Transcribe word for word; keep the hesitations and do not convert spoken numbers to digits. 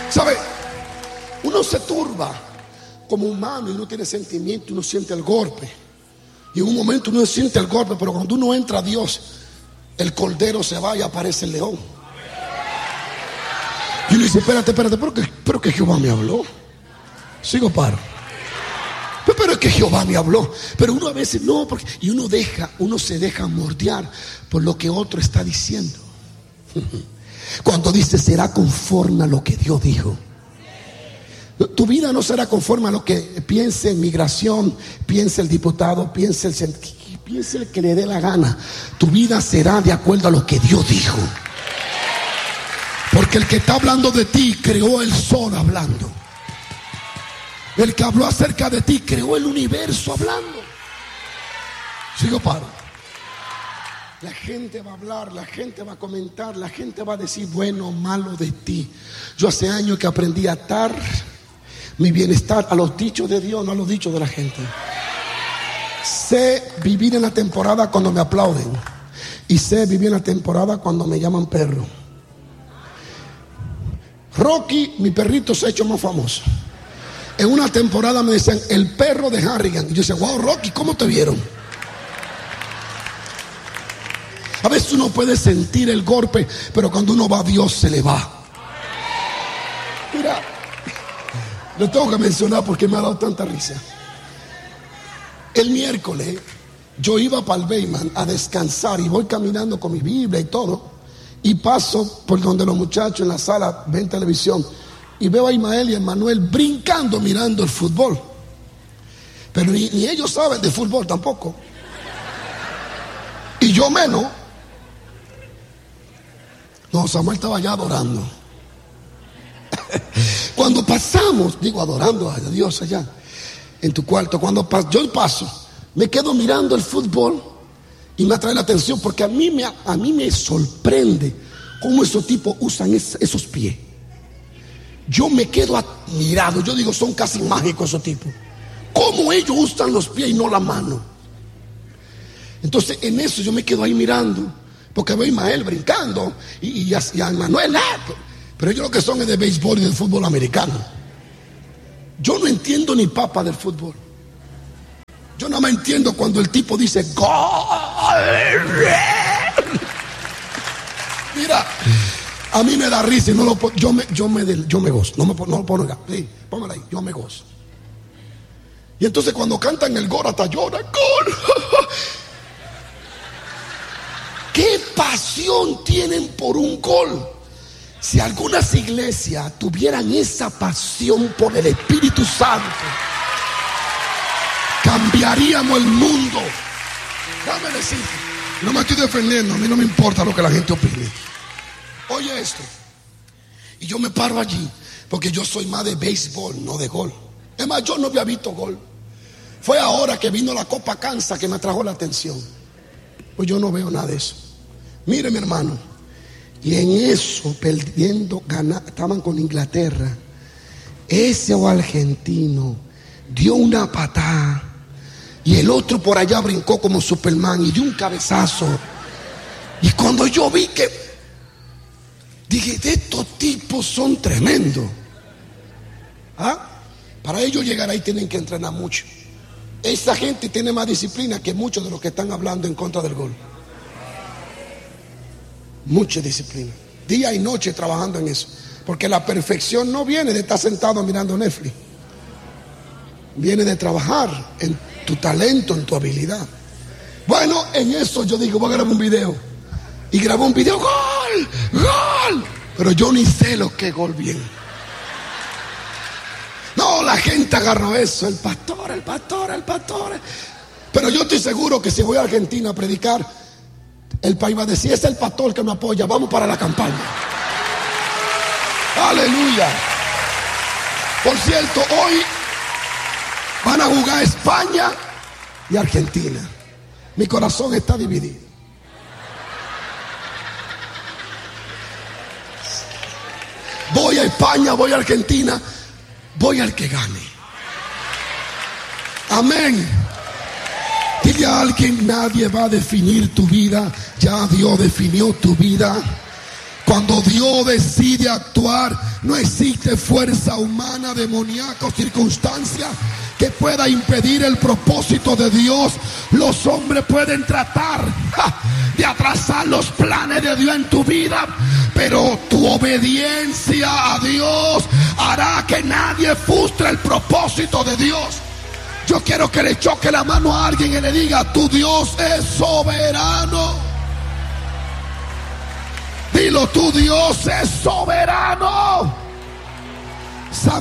¿Sabe? Uno se turba como humano y uno tiene sentimiento, uno siente el golpe. Y en un momento uno siente el golpe, pero cuando uno entra a Dios, el cordero se va y aparece el león. Y uno dice, espérate, espérate, pero que, pero que Jehová me habló. Sigo paro. Pero, pero es que Jehová me habló. Pero uno a veces no, porque, y uno deja, uno se deja mordear por lo que otro está diciendo. Cuando dice será conforme a lo que Dios dijo. Tu vida no será conforme a lo que piense migración, piense el diputado, piense el, piense el que le dé la gana. Tu vida será de acuerdo a lo que Dios dijo. Porque el que está hablando de ti creó el sol hablando. El que habló acerca de ti creó el universo hablando. Sigo paro. La gente va a hablar, la gente va a comentar, la gente va a decir bueno o malo de ti. Yo hace años que aprendí a atar mi bienestar a los dichos de Dios, no a los dichos de la gente. Sé vivir en la temporada cuando me aplauden. Y sé vivir en la temporada cuando me llaman perro. Rocky, mi perrito, se ha hecho más famoso. En una temporada me decían el perro de Harrigan. Y yo decía, wow, Rocky, ¿cómo te vieron? A veces uno puede sentir el golpe, pero cuando uno va a Dios se le va. Mira, lo tengo que mencionar porque me ha dado tanta risa. El miércoles yo iba para el Bayman a descansar y voy caminando con mi Biblia y todo, y paso por donde los muchachos en la sala ven televisión y veo a Ismael y a Manuel brincando mirando el fútbol, pero ni, ni ellos saben de fútbol tampoco, y yo menos. No, Samuel estaba allá adorando. Cuando pasamos, digo adorando a Dios allá en tu cuarto, cuando pas, yo paso, me quedo mirando el fútbol y me atrae la atención porque a mí me, a mí me sorprende cómo esos tipos usan es, esos pies. Yo me quedo admirado, yo digo son casi mágicos esos tipos. Cómo ellos usan los pies y no la mano. Entonces en eso yo me quedo ahí mirando porque veo a Ismael brincando y, y, a, y a Manuel, ah, pero ellos lo que son es de béisbol y del fútbol americano. Yo no entiendo ni papa del fútbol. Yo no me entiendo cuando el tipo dice gol. Mira, a mí me da risa y no lo yo me yo me yo me gozo. No me no lo pongo, sí, póngalo ahí, yo me gozo. Y entonces cuando cantan el gol hasta llora, gol. ¿Qué pasión tienen por un gol? Si algunas iglesias tuvieran esa pasión por el Espíritu Santo, cambiaríamos el mundo. Déjame decir, no me estoy defendiendo, a mí no me importa lo que la gente opine. Oye esto, y yo me paro allí porque yo soy más de béisbol, no de gol. Es más, yo no había visto gol. Fue ahora que vino la Copa Kansas que me atrajo la atención. Pues yo no veo nada de eso. Mire, mi hermano, y en eso, perdiendo, gana, estaban con Inglaterra. Ese argentino dio una patada y el otro por allá brincó como Superman y dio un cabezazo. Y cuando yo vi que dije, estos tipos son tremendos. ¿Ah? Para ellos llegar ahí tienen que entrenar mucho. Esa gente tiene más disciplina que muchos de los que están hablando en contra del gol. Mucha disciplina, día y noche trabajando en eso, porque la perfección no viene de estar sentado mirando Netflix, viene de trabajar en tu talento, en tu habilidad. Bueno, en eso yo digo, voy a grabar un video, y grabó un video, gol, gol, pero yo ni sé lo que es gol bien. No, la gente agarró eso, el pastor, el pastor, el pastor. Pero yo estoy seguro que si voy a Argentina a predicar, el país va a decir, es el pastor que me apoya, vamos para la campaña. Aleluya. Por cierto, hoy van a jugar España y Argentina. Mi corazón está dividido. Voy a España, voy a Argentina, voy al que gane. Amén. Dile a alguien, nadie va a definir tu vida, ya Dios definió tu vida. Cuando Dios decide actuar, no existe fuerza humana, demoníaca o circunstancia que pueda impedir el propósito de Dios. Los hombres pueden tratar ja, de atrasar los planes de Dios en tu vida, pero tu obediencia a Dios hará que nadie frustre el propósito de Dios. Yo quiero que le choque la mano a alguien y le diga: tu Dios es soberano. Dilo: tu Dios es soberano.